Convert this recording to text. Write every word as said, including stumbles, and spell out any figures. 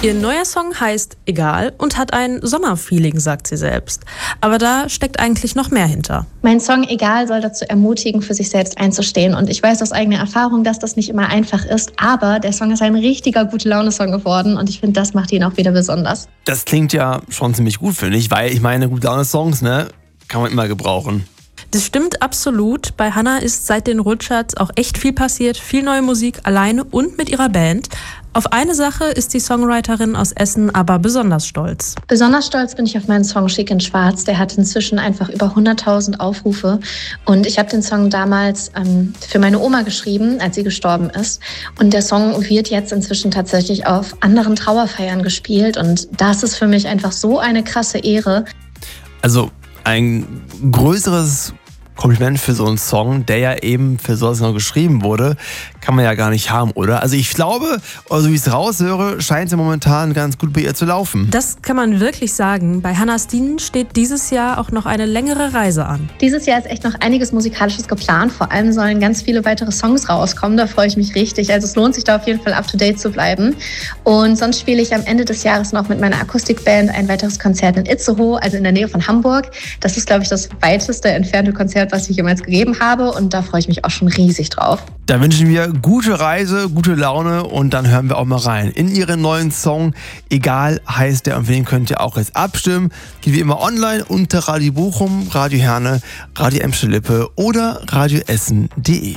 Ihr neuer Song heißt Egal und hat ein Sommerfeeling, sagt sie selbst. Aber da steckt eigentlich noch mehr hinter. Mein Song Egal soll dazu ermutigen, für sich selbst einzustehen. Und ich weiß aus eigener Erfahrung, dass das nicht immer einfach ist. Aber der Song ist ein richtiger Gute-Laune-Song geworden. Und ich finde, das macht ihn auch wieder besonders. Das klingt ja schon ziemlich gut, finde ich. Weil ich meine, Gute-Laune-Songs, ne, kann man immer gebrauchen. Das stimmt absolut. Bei Hannah ist seit den Rutschers auch echt viel passiert. Viel neue Musik alleine und mit ihrer Band. Auf eine Sache ist die Songwriterin aus Essen aber besonders stolz. Besonders stolz bin ich auf meinen Song Schick in Schwarz. Der hat inzwischen einfach über hunderttausend Aufrufe. Und ich habe den Song damals ähm, für meine Oma geschrieben, als sie gestorben ist. Und der Song wird jetzt inzwischen tatsächlich auf anderen Trauerfeiern gespielt. Und das ist für mich einfach so eine krasse Ehre. Also ein größeres Kompliment für so einen Song, der ja eben für sowas noch geschrieben wurde, kann man ja gar nicht haben, oder? Also ich glaube, also wie ich es raushöre, scheint es ja momentan ganz gut bei ihr zu laufen. Das kann man wirklich sagen. Bei Hannah Steen steht dieses Jahr auch noch eine längere Reise an. Dieses Jahr ist echt noch einiges Musikalisches geplant. Vor allem sollen ganz viele weitere Songs rauskommen. Da freue ich mich richtig. Also es lohnt sich da auf jeden Fall up-to-date zu bleiben. Und sonst spiele ich am Ende des Jahres noch mit meiner Akustikband ein weiteres Konzert in Itzehoe, also in der Nähe von Hamburg. Das ist, glaube ich, das weiteste entfernte Konzert, was ich jemals gegeben habe. Und da freue ich mich auch schon riesig drauf. Da wünschen wir gute Reise, gute Laune und dann hören wir auch mal rein in ihren neuen Song. Egal heißt der und für den könnt ihr auch jetzt abstimmen. Geht wie immer online unter Radio Bochum, Radio Herne, Radio Emscher-Lippe oder radioessen punkt de.